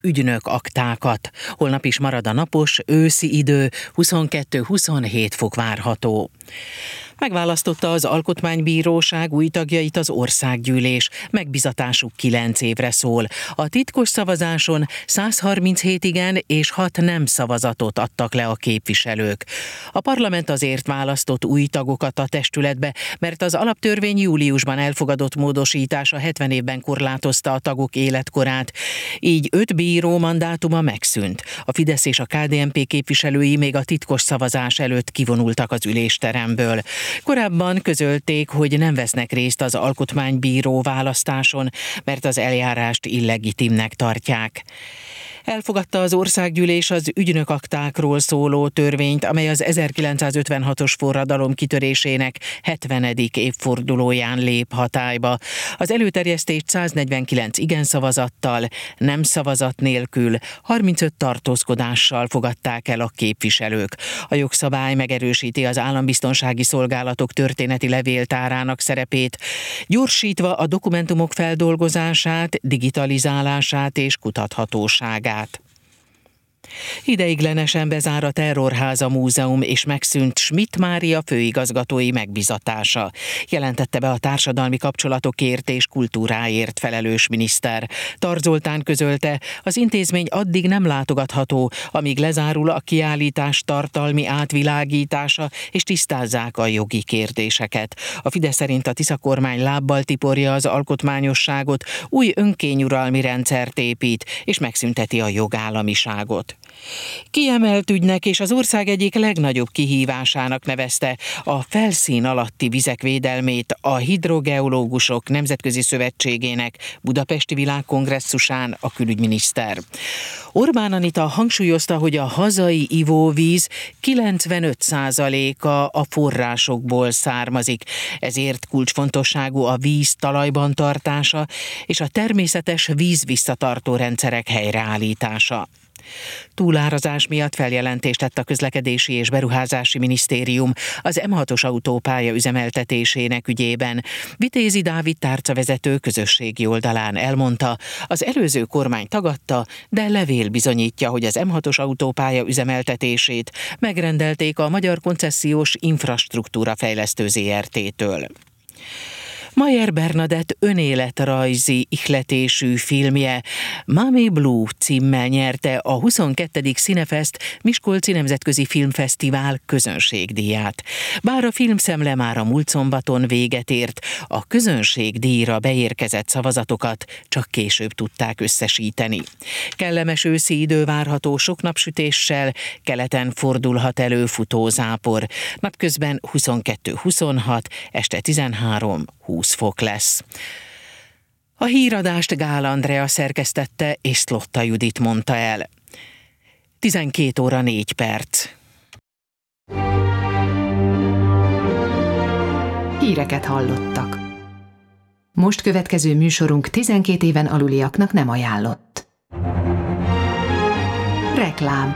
ügynök aktákat. Holnap is marad a napos, őszi idő, 22-27 fok várható. Megválasztotta az Alkotmánybíróság új tagjait az Országgyűlés, megbizatásuk 9 évre szól. A titkos szavazáson 137 igen és 6 nem szavazatot adtak le a képviselők. A parlament azért választott új tagokat a testületbe, mert az alaptörvény júliusban elfogadott módosítása 70 évben korlátozta a tagok életkorát. Így 5 bíró mandátuma megszűnt. A Fidesz és a KDNP képviselői még a titkos szavazás előtt kivonultak az ülésteremből. Korábban közölték, hogy nem vesznek részt az alkotmánybíró választáson, mert az eljárást illegitimnek tartják. Elfogadta az Országgyűlés az ügynökaktákról szóló törvényt, amely az 1956-os forradalom kitörésének 70. évfordulóján lép hatályba. Az előterjesztést 149 igen szavazattal, nem szavazat nélkül, 35 tartózkodással fogadták el a képviselők. A jogszabály megerősíti az állambiztonsági szolgálatok történeti levéltárának szerepét, gyorsítva a dokumentumok feldolgozását, digitalizálását és kutathatóságát. Ideiglenesen bezár a Terrorháza Múzeum és megszűnt Schmidt Mária főigazgatói megbizatása, jelentette be a társadalmi kapcsolatokért és kultúráért felelős miniszter. Tar Zoltán közölte, az intézmény addig nem látogatható, amíg lezárul a kiállítás tartalmi átvilágítása és tisztázzák a jogi kérdéseket. A Fidesz szerint a Tisza kormány lábbal tiporja az alkotmányosságot, új önkényuralmi rendszert épít és megszünteti a jogállamiságot. Kiemelt ügynek és az ország egyik legnagyobb kihívásának nevezte a felszín alatti vizek védelmét a Hidrogeológusok Nemzetközi Szövetségének budapesti világkongresszusán a külügyminiszter. Orbán Anita hangsúlyozta, hogy a hazai ivóvíz 95%-a a forrásokból származik, ezért kulcsfontosságú a víz talajban tartása és a természetes vízvisszatartó rendszerek helyreállítása. Túlárazás miatt feljelentést tett a Közlekedési és Beruházási Minisztérium az M6-os autópálya üzemeltetésének ügyében. Vitézi Dávid tárcavezető közösségi oldalán elmondta, az előző kormány tagadta, de levél bizonyítja, hogy az M6-os autópálya üzemeltetését megrendelték a Magyar Koncesziós Infrastruktúra Fejlesztő Zrt-től. Mayer Bernadett önéletrajzi ihletésű filmje Mommy Blue címmel nyerte a 22. Cinefest Miskolci Nemzetközi Filmfesztivál közönségdíját. Bár a filmszemle már a múlt szombaton véget ért, a közönségdíjra beérkezett szavazatokat csak később tudták összesíteni. Kellemes őszi idő várható sok napsütéssel, keleten fordulhat elő futózápor. Napközben 22-26, este 13-20 fok lesz. A híradást Gál Andrea szerkesztette és Szlotta Judit mondta el. 12 óra 4 perc. Híreket hallottak. Most következő műsorunk 12 éven aluliaknak nem ajánlott. Reklám.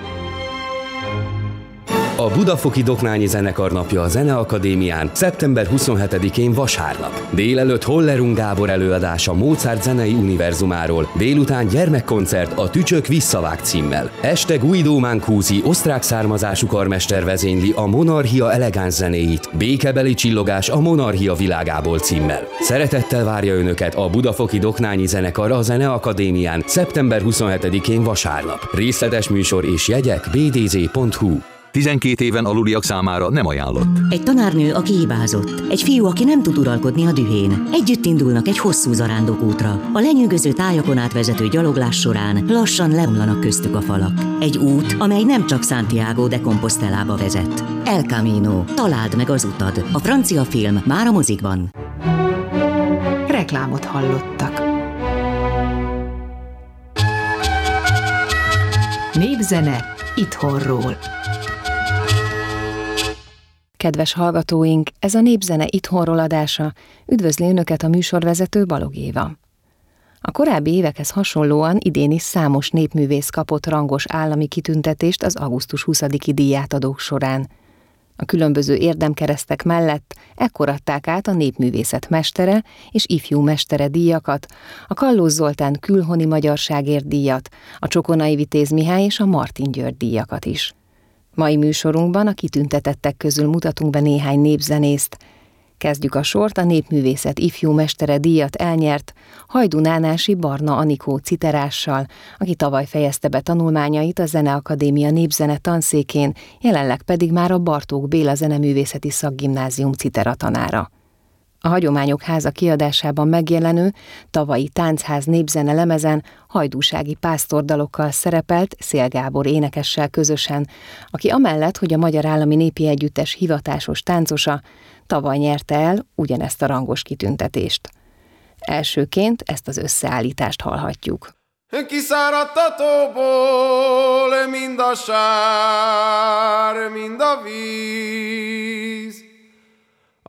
A Budafoki Doknányi Zenekar napja a Zeneakadémián szeptember 27-én vasárnap. Délelőtt Hollerung Gábor előadása Mozart zenei univerzumáról, délután gyermekkoncert a Tücsök visszavág címmel. Este Guido Mancusi osztrák származású karmester vezényli a Monarchia elegáns zenéit, Békebeli csillogás a Monarchia világából címmel. Szeretettel várja Önöket a Budafoki Doknányi Zenekar a Zeneakadémián szeptember 27-én vasárnap. Részletes műsor és jegyek bdz.hu. 12 éven aluliak számára nem ajánlott. Egy tanárnő, aki hibázott. Egy fiú, aki nem tud uralkodni a dühén. Együtt indulnak egy hosszú zarándokútra. A lenyűgöző tájakon átvezető gyaloglás során lassan leomlanak köztük a falak. Egy út, amely nem csak Santiago de Compostelába vezet. El Camino. Találd meg az utad. A francia film már a mozikban. Reklámot hallottak. Népzene itthonról. Kedves hallgatóink, ez a Népzene itthonról adása. Üdvözli Önöket a műsorvezető Balog Éva. A korábbi évekhez hasonlóan idén is számos népművész kapott rangos állami kitüntetést az augusztus 20-i díjátadók során. A különböző érdemkeresztek mellett ekkor adták át a népművészet mestere és ifjú mestere díjakat, a Kallós Zoltán külhoni magyarságért díjat, a Csokonai Vitéz Mihály és a Martin György díjakat is. Mai műsorunkban a kitüntetettek közül mutatunk be néhány népzenészt. Kezdjük a sort a népművészet ifjú mestere díjat elnyert Hajdú-Nánási Barna Anikó citerással, aki tavaly fejezte be tanulmányait a Zeneakadémia népzene tanszékén, jelenleg pedig már a Bartók Béla Zeneművészeti Szakgimnázium citeratanára. A Hagyományok Háza kiadásában megjelenő tavalyi Táncház népzene lemezen hajdúsági pásztordalokkal szerepelt Szél Gábor énekessel közösen, aki amellett, hogy a Magyar Állami Népi Együttes hivatásos táncosa, tavaly nyerte el ugyanezt a rangos kitüntetést. Elsőként ezt az összeállítást hallhatjuk. Kiszáradt a tóból mind a sár, mind a víz,